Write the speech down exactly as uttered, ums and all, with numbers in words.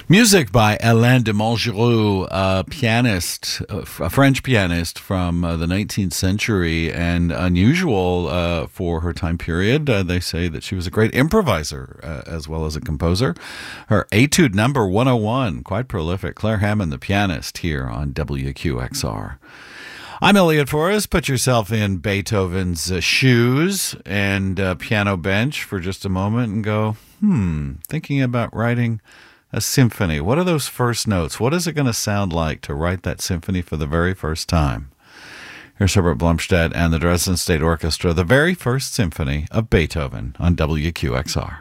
Music by Alain de Montgeroux, a pianist, a French pianist from uh, the nineteenth century, and unusual uh, for her time period. Uh, they say that she was a great improviser uh, as well as a composer. Her Etude Number one oh one, quite prolific. Claire Hammond, the pianist, here on W Q X R. I'm Elliot Forrest. Put yourself in Beethoven's uh, shoes and uh, piano bench for just a moment and go, hmm, thinking about writing a symphony. What are those first notes? What is it going to sound like to write that symphony for the very first time? Here's Herbert Blomstedt and the Dresden State Orchestra, the very first symphony of Beethoven on W Q X R.